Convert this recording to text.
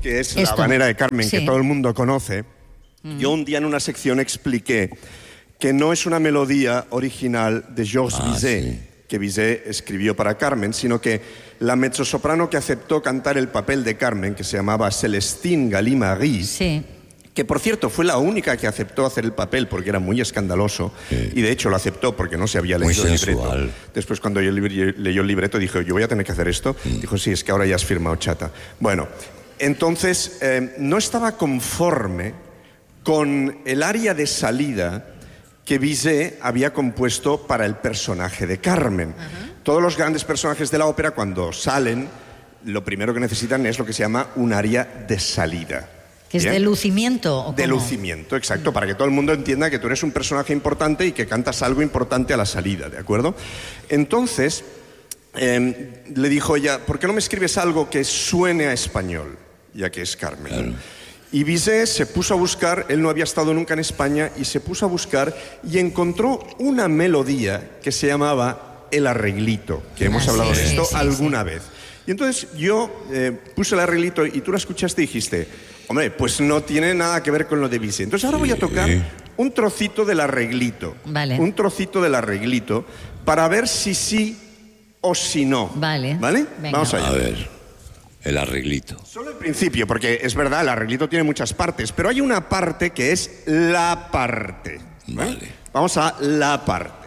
que es la habanera de Carmen, que todo el mundo conoce, yo un día en una sección expliqué que no es una melodía original de Georges Bizet, que Bizet escribió para Carmen, sino que la mezzosoprano que aceptó cantar el papel de Carmen, que se llamaba Célestine Gallimard, que por cierto fue la única que aceptó hacer el papel porque era muy escandaloso, y de hecho lo aceptó porque no se había leído el libreto. Después cuando yo leyó el libreto dijo, yo voy a tener que hacer esto. Dijo, sí, es que ahora ya has firmado chata. Bueno, entonces no estaba conforme con el aria de salida que Bizet había compuesto para el personaje de Carmen. Todos los grandes personajes de la ópera, cuando salen, lo primero que necesitan es lo que se llama un aria de salida. ¿Que es de lucimiento? ¿O de lucimiento, exacto, para que todo el mundo entienda que tú eres un personaje importante y que cantas algo importante a la salida, ¿de acuerdo? Entonces, le dijo ella, ¿por qué no me escribes algo que suene a español, ya que es Carmen? Claro. Y Bizet se puso a buscar, él no había estado nunca en España, y se puso a buscar y encontró una melodía que se llamaba El Arreglito, que hemos hablado de esto alguna vez. Y entonces yo puse el arreglito y tú la escuchaste y dijiste, hombre, pues no tiene nada que ver con lo de Bizet. Entonces ahora voy a tocar un trocito del arreglito. Vale. Un trocito del arreglito para ver si sí o si no. Vale. ¿Vale? Venga. Vamos allá. A ver, el arreglito. Solo el principio, porque es verdad, el arreglito tiene muchas partes, pero hay una parte que es la parte. Vale. Vamos a la parte.